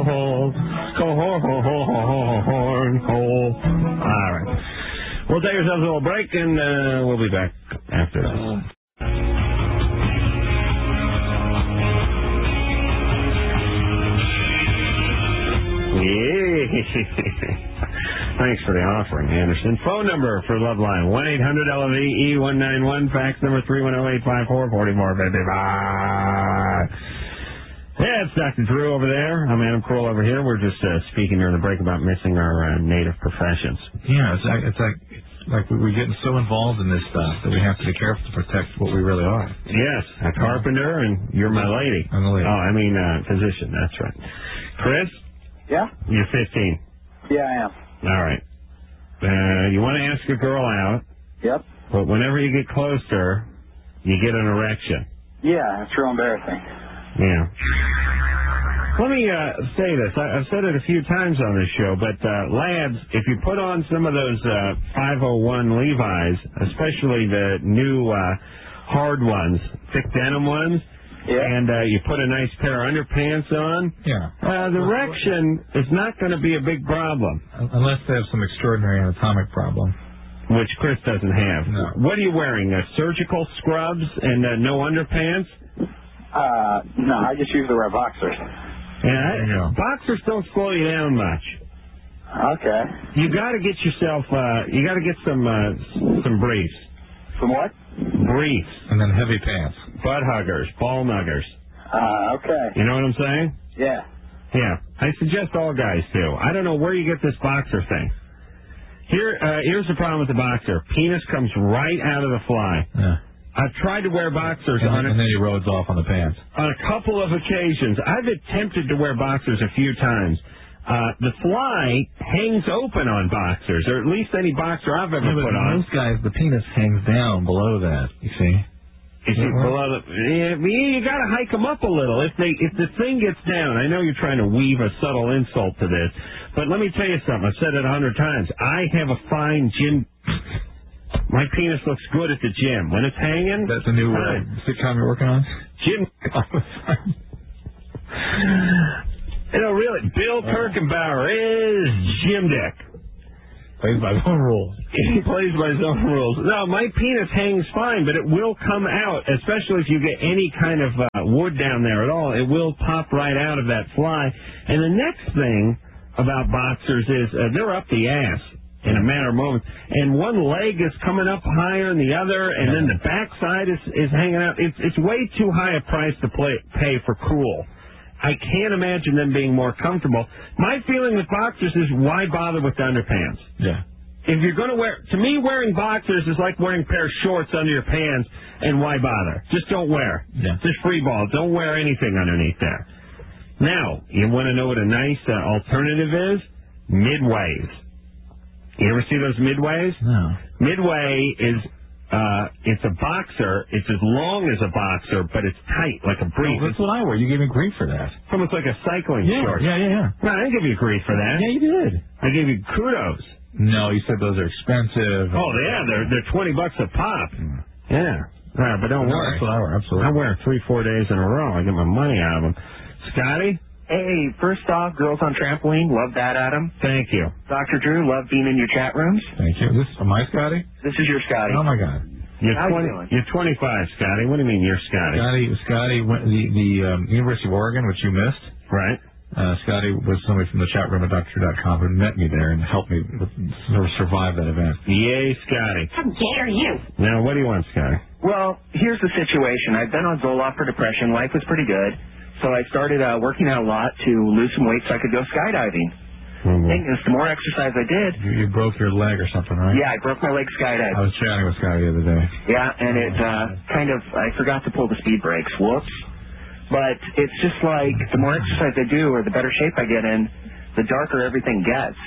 cornhole. All right. We'll take ourselves a little break, and we'll be back after this. Thanks for the offering, Anderson. Phone number for Loveline, 1-800-LOVE-E191. Fax number 310-854-44, baby. Bye. Yeah, it's Dr. Drew over there. I'm Adam Kroll over here. We're just speaking during the break about missing our native professions. Yeah, it's like we're getting so involved in this stuff that we have to be careful to protect what we really are. Yes, a carpenter, and you're my lady. I'm the lady. Oh, I mean, physician. That's right. Chris? Yeah? You're 15. Yeah, I am. All right. You want to ask a girl out. Yep. But whenever you get close to her, you get an erection. Yeah, it's real embarrassing. Yeah. Let me say this. I've said it a few times on this show, but lads, if you put on some of those 501 Levi's, especially the new hard ones, thick denim ones, and you put a nice pair of underpants on, the erection is not going to be a big problem. Unless they have some extraordinary anatomic problem. Which Chris doesn't have. No. What are you wearing, surgical scrubs and no underpants? No, I just usually wear boxers. Yeah, boxers don't slow you down much. Okay. You got to get yourself, you got to get some briefs. Some what? Briefs. And then heavy pants. Butt huggers, ball nuggers. Okay. You know what I'm saying? Yeah. Yeah. I suggest all guys do. I don't know where you get this boxer thing. Here's the problem with the boxer. Penis comes right out of the fly. Yeah. I've tried to wear boxers and then he roads off on the pants. On a couple of occasions. I've attempted to wear boxers a few times. The fly hangs open on boxers, or at least any boxer I've ever put on. Most guys, the penis hangs down below that, you see. You got to hike them up a little. If the thing gets down, I know you're trying to weave a subtle insult to this, but let me tell you something. I've said it 100 times. I have a fine gym. My penis looks good at the gym. When it's hanging... That's a new sitcom you're working on? Gym... really, Bill Kirkenbauer is Jim Dick. Plays by his own rules. He plays by his own rules. No, my penis hangs fine, but it will come out, especially if you get any kind of wood down there at all. It will pop right out of that fly. And the next thing about boxers is they're up the ass in a matter of moments. And one leg is coming up higher than the other, and then the backside is hanging out. It's way too high a price to pay for cool. I can't imagine them being more comfortable. My feeling with boxers is why bother with the underpants? Yeah. If you're going to wear... To me, wearing boxers is like wearing a pair of shorts under your pants, and why bother? Just don't wear. Yeah. Just free ball. Don't wear anything underneath there. Now, you want to know what a nice alternative is? Midways. You ever see those midways? No. Midway is... it's a boxer. It's as long as a boxer, but it's tight, like a brief. Oh, that's what I wear. You gave me grief for that. Almost like a cycling short. Yeah. No, I didn't give you grief for that. Yeah, you did. I gave you kudos. No, you said those are expensive. Oh, yeah, they're $20 a pop. Yeah. Right, but don't worry. That's what I wear, absolutely. I wear 3-4 days in a row. I get my money out of them. Scotty? Hey, first off, Girls on Trampoline, love that, Adam. Thank you. Dr. Drew, love being in your chat rooms. Thank you. Am I Scotty? This is your Scotty. Oh, my God. How you doing? You're 25, Scotty. What do you mean you're Scotty? Scotty went the University of Oregon, which you missed. Right. Scotty was somebody from the chat room at Dr.com who met me there and helped me survive that event. Yay, Scotty. How dare you? Now, what do you want, Scotty? Well, here's the situation. I've been on Zoloft for depression. Life was pretty good. So I started working out a lot to lose some weight so I could go skydiving. Thing is, the more exercise I did... You broke your leg or something, right? Yeah, I broke my leg skydiving. I was chatting with Scotty the other day. Yeah, and it I forgot to pull the speed brakes. Whoops. But it's just like the more exercise I do or the better shape I get in, the darker everything gets.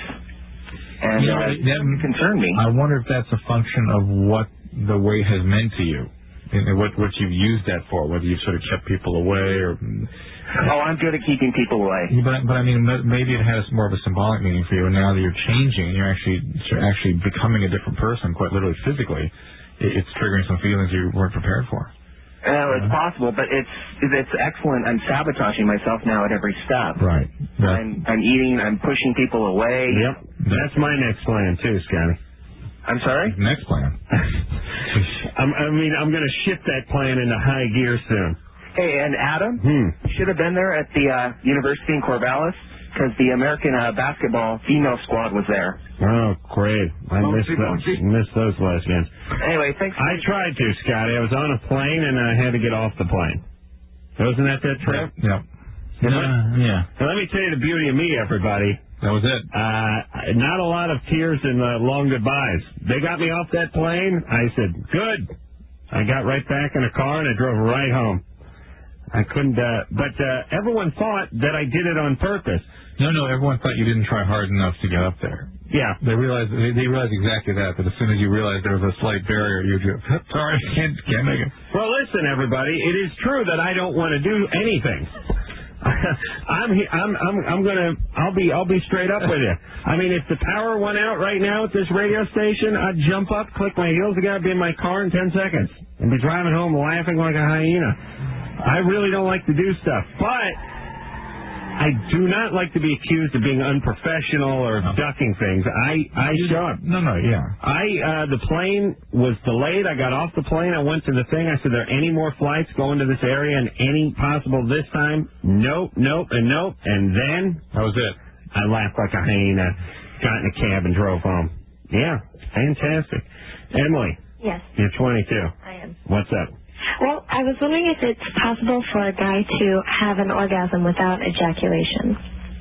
And that concerned me. I wonder if that's a function of what the weight has meant to you. And what you've used that for, whether you've sort of kept people away or... Oh, I'm good at keeping people away. But I mean, maybe it has more of a symbolic meaning for you, and now that you're changing and you're actually becoming a different person, quite literally physically, it's triggering some feelings you weren't prepared for. It's possible, but it's excellent. I'm sabotaging myself now at every step. Right. I'm eating. I'm pushing people away. Yep. That's my next plan too, Scotty. I'm sorry? Next plan. I'm going to shift that plan into high gear soon. Hey, and Adam, you should have been there at the university in Corvallis because the American basketball female squad was there. Oh, great. I missed those lesbians. Anyway, thanks. I tried to, Scotty. I was on a plane and I had to get off the plane. Wasn't that trip? Yep. Yeah. So let me tell you the beauty of me, everybody. That was it. Not a lot of tears and long goodbyes. They got me off that plane. I said, good. I got right back in a car and I drove right home. I couldn't, but everyone thought that I did it on purpose. No, everyone thought you didn't try hard enough to get up there. Yeah. They realized exactly that as soon as you realized there was a slight barrier, you go, sorry, I can't make it. Well, listen, everybody, it is true that I don't want to do anything. I'll be straight up with you. I mean, if the power went out right now at this radio station, I'd jump up, click my heels together, be in my car in 10 seconds, and be driving home laughing like a hyena. I really don't like to do stuff, but I do not like to be accused of being unprofessional or ducking things. I show up. The plane was delayed. I got off the plane. I went to the thing. I said, "Are there any more flights going to this area and any possible this time?" Nope. And then that was it. I laughed like a hyena, got in a cab and drove home. Yeah, fantastic. Emily. Yes. You're 22. I am. What's up? Well, I was wondering if it's possible for a guy to have an orgasm without ejaculation.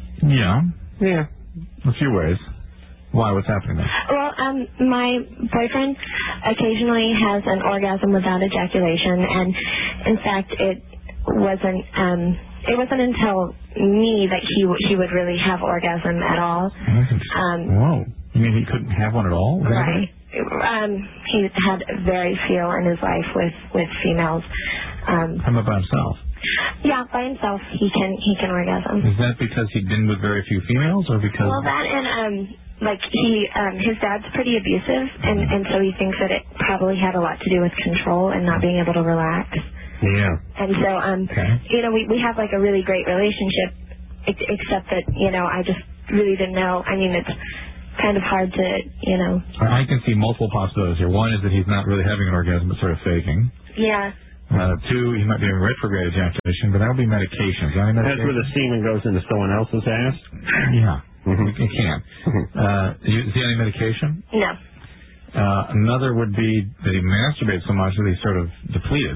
Yeah. A few ways. Why? What's happening there? Well, my boyfriend occasionally has an orgasm without ejaculation, and in fact, it wasn't until me that he would really have orgasm at all. Whoa. You mean he couldn't have one at all? Right. He had very few in his life with females. How about by himself? Yeah, by himself he can orgasm. Is that because he'd been with very few females, or because? Well, that and his dad's pretty abusive, and so he thinks that it probably had a lot to do with control and not being able to relax. Yeah. And so we have like a really great relationship, except that I just really didn't know. I mean, it's kind of hard to, I can see multiple possibilities here. One is that he's not really having an orgasm, but sort of faking. Yeah. Two, he might be having retrograde ejaculation, but that would be medication. That's where the semen goes into someone else's ass? Yeah. It can. Do you see any medication? No. Another would be that he masturbates so much that he's sort of depleted.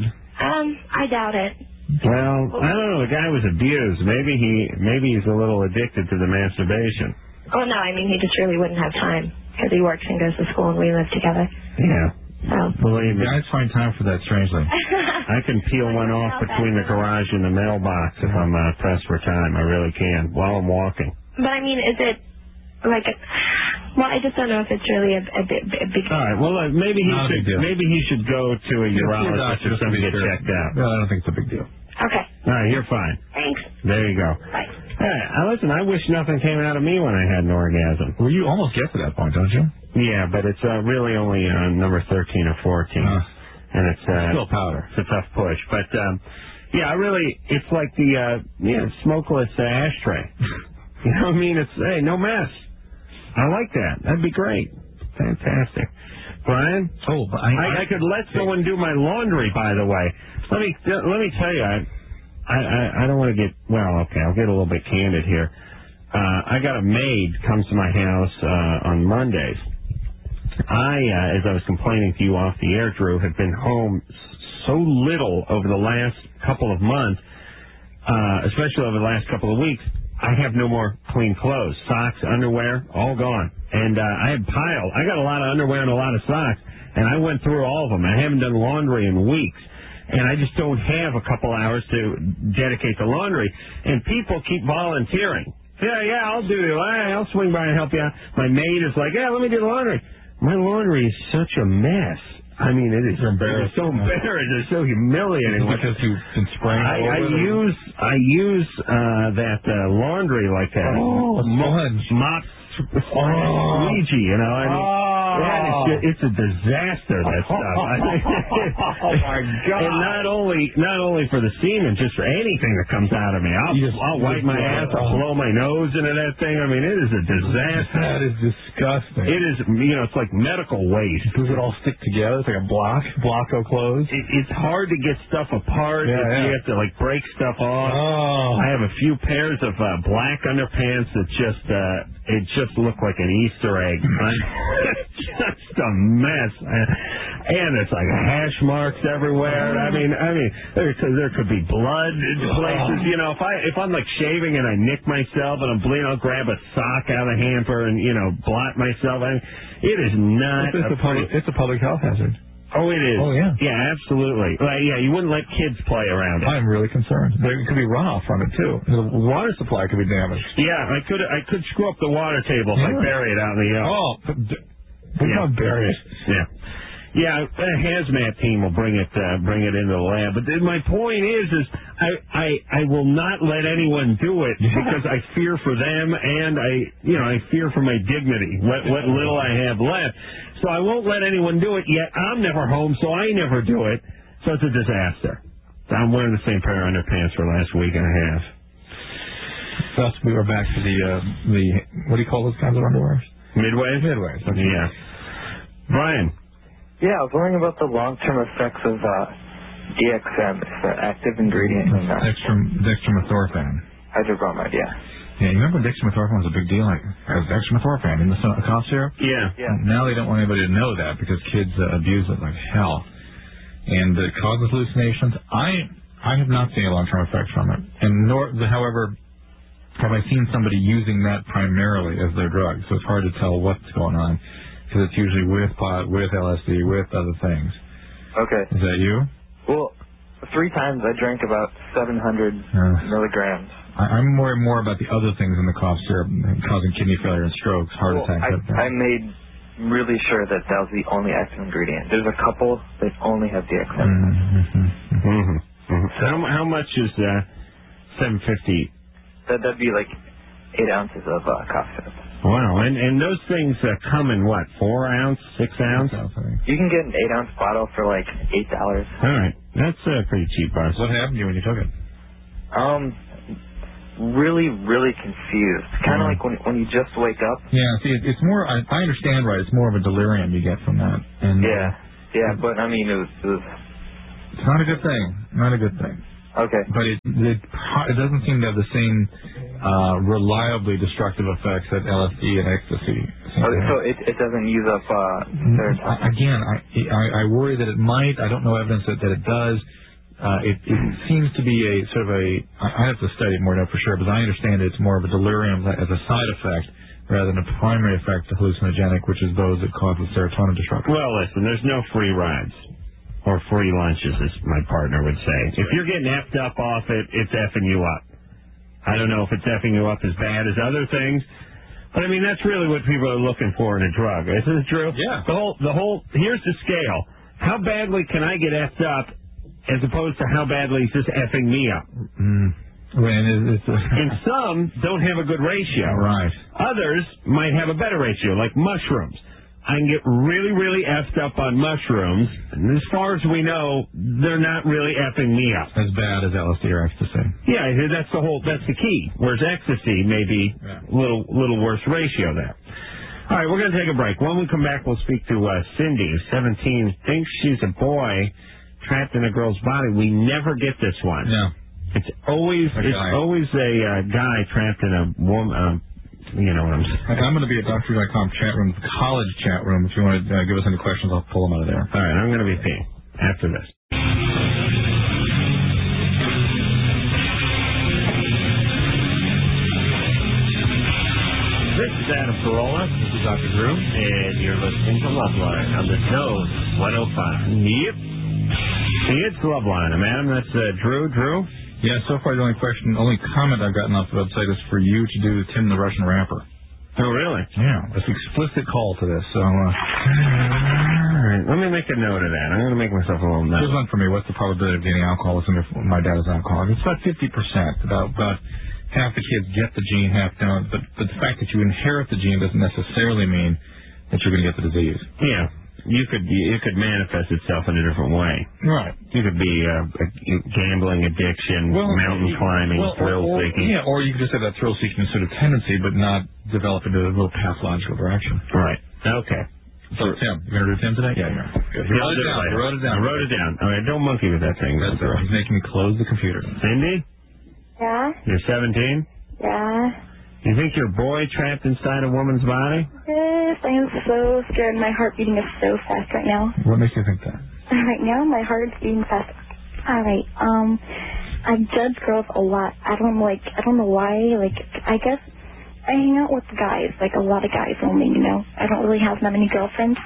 I doubt it. Well, I don't know. The guy was abused. Maybe he's a little addicted to the masturbation. Oh, no, I mean, he just really wouldn't have time because he works and goes to school and we live together. Yeah. So. Believe me. Guys find time for that, strangely. I can peel one off between the garage and the mailbox if I'm pressed for time. I really can, while I'm walking. But, I mean, is it like well, I just don't know if it's really a big All right, well, maybe he should go to a urologist or something to get checked out. No, I don't think it's a big deal. Okay. All right, you're fine. Thanks. There you go. Bye. Hey, listen, I wish nothing came out of me when I had an orgasm. Well, you almost get to that point, don't you? Yeah, but it's really only number 13 or 14. And it's still powder. It's a tough push. But, it's like the smokeless ashtray. You know what I mean? It's, hey, no mess. I like that. That'd be great. Fantastic. Brian? Oh, but I could let someone do my laundry, by the way. Let me tell you, I don't want to get, okay, I'll get a little bit candid here. I got a maid comes to my house on Mondays. As I was complaining to you off the air, Drew, have been home so little over the last couple of months, especially over the last couple of weeks. I have no more clean clothes. Socks, underwear, all gone. And I had piled. I got a lot of underwear and a lot of socks, and I went through all of them. I haven't done laundry in weeks. And I just don't have a couple hours to dedicate to laundry. And people keep volunteering. Yeah, I'll do it. I'll swing by and help you out. My maid is like, yeah, let me do the laundry. My laundry is such a mess. I mean, it is embarrassing. It's so embarrassing. It's so humiliating. Because you've been spraying all over I use that laundry like that. Oh, mop squeegee, you know. I mean, It's a disaster, that stuff. Oh, my God. And not only for the semen, just for anything that comes out of me. I'll wipe my ass, I'll blow my nose into that thing. I mean, it is a disaster. That is disgusting. It is, it's like medical waste. Does it all stick together? It's like a block of clothes? It's hard to get stuff apart. Yeah. You have to, break stuff off. Oh. I have a few pairs of black underpants that just look like an Easter egg. Just a mess. And it's like hash marks everywhere. I mean, there could be blood in places. If I'm shaving and I nick myself and I'm bleeding, I'll grab a sock out of the hamper and blot myself. It is not. It's a public health hazard. Oh, it is. Oh, yeah. Yeah, absolutely. You wouldn't let kids play around it. I'm really concerned. There could be runoff from it, too. The water supply could be damaged. Yeah, I could screw up the water table if I bury it out in the yard. Oh, we don't bury it. Yeah. Yeah, a hazmat team will bring it into the lab. But my point is I will not let anyone do it because I fear for them and I fear for my dignity, what little I have left. So I won't let anyone do it. Yet I'm never home, so I never do it. So it's a disaster. I'm wearing the same pair of underpants for the last week and a half. Thus, we were back to the what do you call those kinds of underwear? Midways. Okay. Yeah. Brian. Yeah, I was wondering about the long-term effects of DXM, it's the active ingredient in dextromethorphan. Hydrobromide, yeah. Yeah, you remember dextromethorphan was a big deal, dextromethorphan in the cough syrup? Yeah. Now they don't want anybody to know that because kids abuse it like hell. And it causes hallucinations. I have not seen a long-term effect from it. And however, have I seen somebody using that primarily as their drug. So it's hard to tell what's going on. Because it's usually with pot, with LSD, with other things. Okay. Is that you? Well, 3 times I drank about 700 milligrams. I'm worried more about the other things in the cough syrup causing kidney failure and strokes, heart attacks. I made really sure that was the only active ingredient. There's a couple that only have DXM. So how much is 750? That'd be like 8 ounces of cough syrup. Wow, and those things come in what, 4 ounce, 6 ounce? You can get an 8-ounce bottle for like $8. All right, that's pretty cheap, Buzz. What happened to you when you took it? Really, really confused. Kind of like when you just wake up. Yeah, see, it's more. I understand, right? It's more of a delirium you get from that. And yeah, but I mean, it was. It's not a good thing. Not a good thing. Okay. But it doesn't seem to have the same reliably destructive effects that LSD and ecstasy. Okay, so it doesn't use up serotonin. Again, I worry that it might. I don't know evidence that it does. It seems to be a sort of I have to study it more to know for sure, but I understand it's more of a delirium as a side effect rather than a primary effect of hallucinogenic, which is those that cause the serotonin destruction. Well, listen, there's no free rides. Or free lunches, as my partner would say. If you're getting effed up off it, it's effing you up. I don't know if it's effing you up as bad as other things, but I mean, that's really what people are looking for in a drug. Isn't it true? Yeah. The whole, here's the scale. How badly can I get effed up as opposed to how badly is this effing me up? And some don't have a good ratio. Right. Others might have a better ratio, like mushrooms. I can get really, really effed up on mushrooms, and as far as we know, they're not really effing me up. As bad as LSD or ecstasy. Yeah, that's the key. Whereas ecstasy may be a little worse ratio there. All right, we're going to take a break. When we come back, we'll speak to Cindy, who's 17, thinks she's a boy trapped in a girl's body. We never get this one. No. It's always a guy trapped in a woman. You know what I'm saying. I'm going to be at Dr.com chat room, the college chat room. If you want to give us any questions, I'll pull them out of there. All right, I'm going to be peeing after this. This is Adam Carolla. This is Dr. Drew. And you're listening to Loveline on the Zone 105. Yep. See, it's Loveline. I'm Adam. That's Drew. Drew? Yeah, so far the only comment I've gotten off the website is for you to do Tim the Russian Rapper. Oh, really? Yeah, it's an explicit call to this. So, all right, let me make a note of that. I'm going to make myself a little note. Here's one for me. What's the probability of getting alcoholism if my dad is an alcoholic? It's about 50%. About half the kids get the gene, half don't. But the fact that you inherit the gene doesn't necessarily mean that you're going to get the disease. Yeah. It could manifest itself in a different way. Right. You could be gambling addiction, mountain climbing, thrill-seeking. Yeah, or you could just have that thrill-seeking sort of tendency, but not develop into a little pathological direction. Right. Okay. So, Tim, you going to do Tim today? Yeah, yeah. Good. You wrote it down. I wrote it down. All right, don't monkey with that thing. That's all right. He's making me close the computer. Cindy? Yeah? You're 17? Yeah? You think you're a boy trapped inside a woman's body? Yes, I am so scared. My heart beating is so fast right now. What makes you think that? Right now, my heart is beating fast. All right. I judge girls a lot. I don't know why. Like, I guess I hang out with guys, like a lot of guys only. I don't really have that many girlfriends.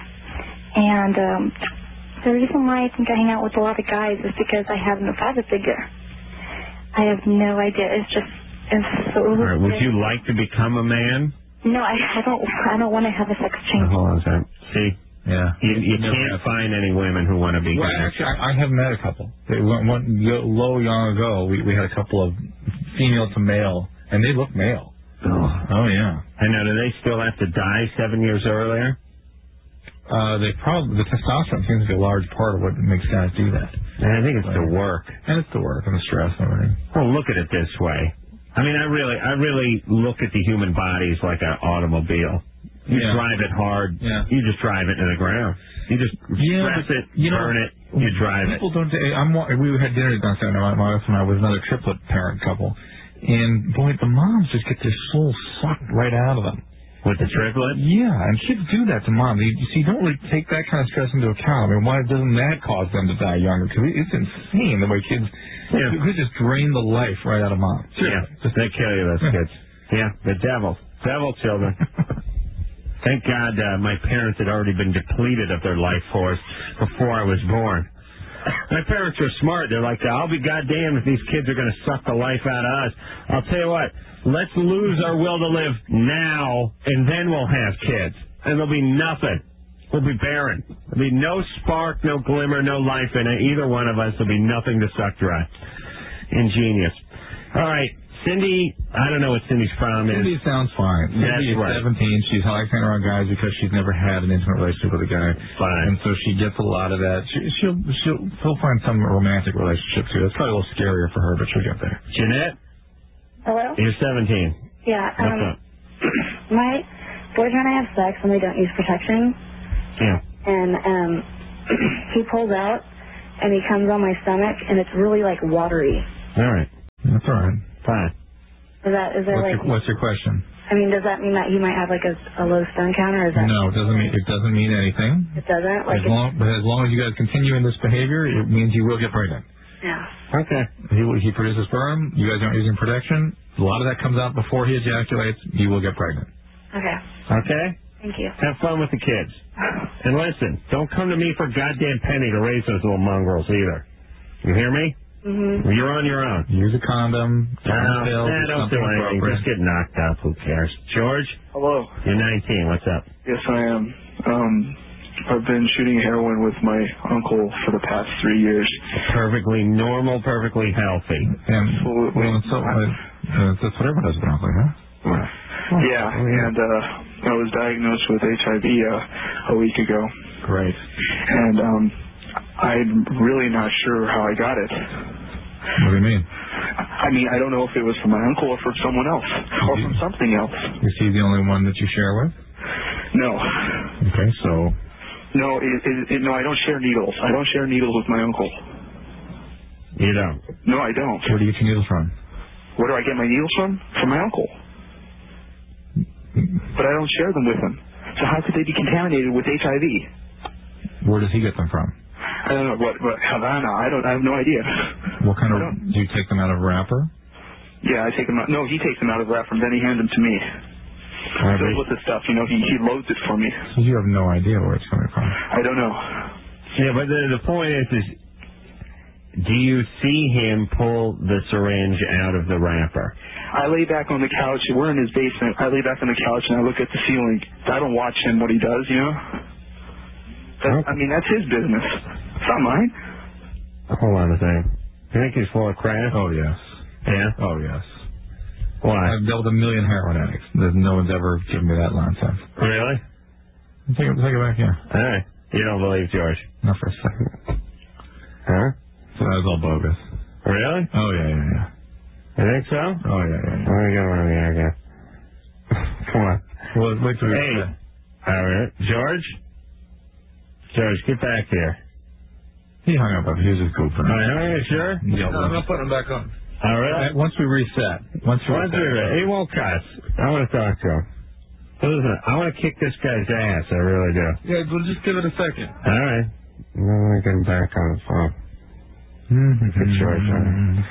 And the reason why I think I hang out with a lot of guys is because I have no father figure. I have no idea. It's so. All right, would you like to become a man? No, I don't want to have a sex change. Hold on a second. See? Yeah. You can't find any women who want to be. Well, actually, I have met a couple. Long ago, we had a couple of female to male, and they look male. Oh yeah. I know. Do they still have to die 7 years earlier? The testosterone seems to be a large part of what makes guys do that. And I think it's the work. And it's the work and the stress and everything. Well, look at it this way. I mean, I really look at the human body as like an automobile. You drive it hard. Yeah. You just drive it to the ground. You just press it, burn it, you drive people it. We had dinner downstairs. My wife and I was another triplet parent couple. And, boy, the moms just get their soul sucked right out of them. With the triplet? Yeah, and kids do that to mom. You see, you don't really take that kind of stress into account. I mean, why doesn't that cause them to die younger? Because it's insane the way kids just drain the life right out of mom. Yeah, they kill you, those kids. Yeah, the devil children. Thank God my parents had already been depleted of their life force before I was born. My parents are smart. They're like, I'll be goddamned if these kids are going to suck the life out of us. I'll tell you what. Let's lose our will to live now, and then we'll have kids. And there'll be nothing. We'll be barren. There'll be no spark, no glimmer, no life in it. Either one of us, there'll be nothing to suck dry. Ingenious. All right. Cindy, I don't know what Cindy's problem is. Cindy sounds fine. Cindy is right. 17. She's hanging around guys because she's never had an intimate relationship with a guy. Fine. And so she gets a lot of that. She'll find some romantic relationship, too. That's probably a little scarier for her, but she'll get there. Jeanette? Hello? You're 17. Yeah. What's up? My boyfriend and I have sex when we don't use protection. Yeah. And he pulls out, and he comes on my stomach, and it's really, like, watery. All right. That's all right. Fine. What's your question? I mean, does that mean that he might have, like, a low sperm count, or is that... No, it doesn't mean anything. It doesn't? Like as long as you guys continue in this behavior, it means you will get pregnant. Yeah. Okay. He produces sperm. You guys aren't using protection. A lot of that comes out before he ejaculates. You will get pregnant. Okay. Okay? Thank you. Have fun with the kids. And listen, don't come to me for a goddamn penny to raise those little mongrels either. You hear me? Mm-hmm. You're on your own. Use a condom. Don't do anything. Just get knocked up. Who cares? George? Hello. You're 19. What's up? Yes, I am. I've been shooting heroin with my uncle for the past 3 years. Perfectly normal, perfectly healthy. Absolutely. That's what everyone does with uncle, huh? Yeah, and I was diagnosed with HIV a week ago. Great. And I'm really not sure how I got it. What do you mean? I mean, I don't know if it was from my uncle or from someone else or from something else. Is he the only one that you share with? No. Okay, so... No, no, I don't share needles. I don't share needles with my uncle. You don't? No, I don't. Where do you get your needles from? Where do I get my needles from? From my uncle. But I don't share them with him. So how could they be contaminated with HIV? Where does he get them from? I don't know. What Havana? I have no idea. What kind of... Do you take them out of a wrapper? Yeah, I take them out. No, he takes them out of the wrapper, and then he hands them to me. Filled with the stuff, he loads it for me. So you have no idea where it's coming from? I don't know. Yeah, but the point is, do you see him pull the syringe out of the wrapper? I lay back on the couch. We're in his basement. I lay back on the couch, and I look at the ceiling. I don't watch him, what he does, I mean, that's his business. It's not mine. Hold on a second. You think he's full of crap? Oh, yes. Yeah? Oh, yes. Why? I've dealt with 1 million heroin addicts. No one's ever given me that nonsense. Really? Take it back, yeah. All right. You don't believe George? Not for a second. Huh? So that was all bogus. Really? Oh, yeah. You think so? Oh, yeah. Where are we going here again? Come on. Well, wait till we Hey. All right. George, get back here. He hung up. He was just goofing. All right, are you sure? Yeah, I'm going to put him back on. All right. Once we reset. He won't cuss. I want to talk to him. Listen, I want to kick this guy's ass. I really do. Yeah, we'll just give it a second. All right. I'm going to get him back on the phone. Get George on it.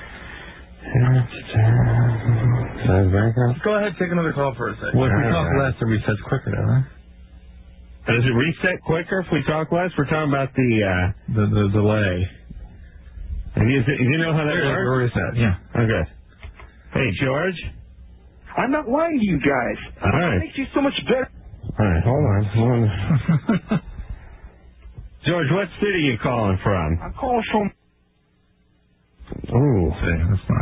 Go ahead, take another call for a second. Well, if we talk less, it resets quicker, doesn't it? Does it reset quicker if we talk less? We're talking about the delay. And you know how that works? Reset, yeah. Okay. Hey, George? I'm not lying to you guys. All right. It makes you so much better. All right, hold on. George, what city are you calling from? I'm calling from... Ooh. See, that's not...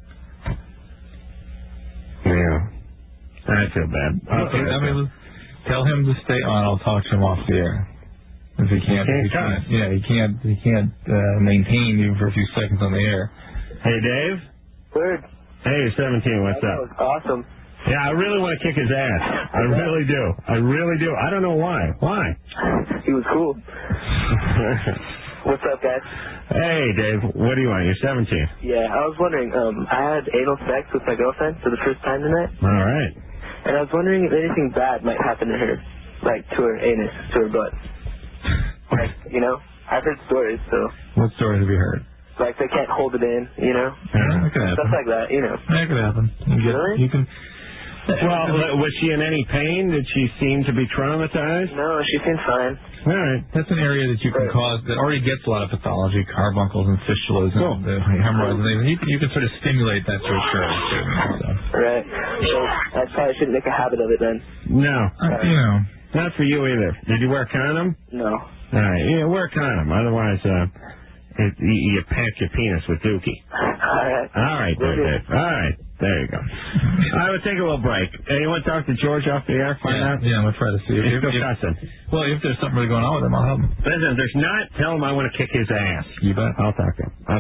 Yeah. I feel bad. Okay, tell him to stay on. I'll talk to him off the air. If he can't, he can't maintain you for a few seconds on the air. Hey, Dave. Word. Hey, you're 17. What's That up? was awesome. Yeah, I really want to kick his ass. I really do. I don't know why. Why? He was cool. What's up, guys? Hey, Dave. What do you want? You're 17. Yeah, I was wondering. I had anal sex with my girlfriend for the first time tonight. All right. And I was wondering if anything bad might happen to her, like to her anus, to her butt. Like, I've heard stories, so. What stories have you heard? Like they can't hold it in, Yeah, that could happen. Stuff like that, That could happen. Really? You can. Well, was she in any pain? Did she seem to be traumatized? No, she seems fine. All right. That's an area that you can cause that already gets a lot of pathology, carbuncles and fistulas and hemorrhoids and things. You can sort of stimulate that to occur. Right. So I probably shouldn't make a habit of it then. No. Not for you either. Did you wear a condom? No. All right. Yeah, wear a condom. Otherwise, you pack your penis with dookie. All right, Dave. All right. There you go. I would take a little break. Hey, you want to talk to George off the air? Find out? Yeah, I'm going to try to see. He's still cussing. Well, if there's something really going on with him, I'll help him. Listen, if there's not, tell him I want to kick his ass. You bet. I'll talk to him.